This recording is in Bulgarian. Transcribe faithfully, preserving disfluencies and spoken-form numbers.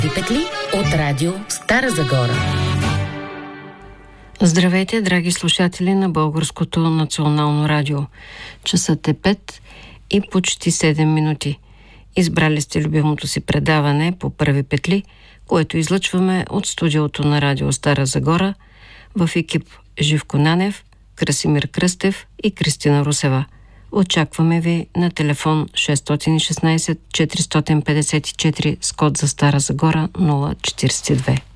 Петли от радио Стара Загора. Здравейте, драги слушатели на Българското национално радио. Часът е пет и почти седем минути. Избрали сте любимото си предаване по Първи петли, което излъчваме от студиото на радио Стара Загора в екип Живко Нанев, Красимир Кръстев и Кристина Русева. Очакваме ви на телефон шест едно шест четири пет четири с код за Стара Загора нула четиридесет и две.